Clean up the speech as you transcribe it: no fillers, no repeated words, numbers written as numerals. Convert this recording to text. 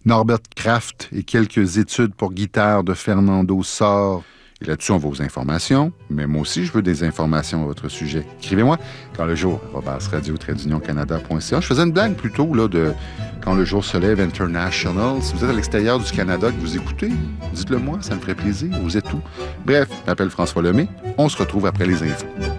Norbert Kraft et quelques études pour guitare de Fernando Sor. Et là-dessus, on va aux informations, mais moi aussi, je veux des informations à votre sujet. Écrivez-moi quand le jour, radio-canada.ca. Je faisais une blague plutôt là, de quand le jour se lève international. Si vous êtes à l'extérieur du Canada que vous écoutez, dites-le moi, ça me ferait plaisir. Vous êtes où? Bref, je m'appelle François Lemay. On se retrouve après les infos.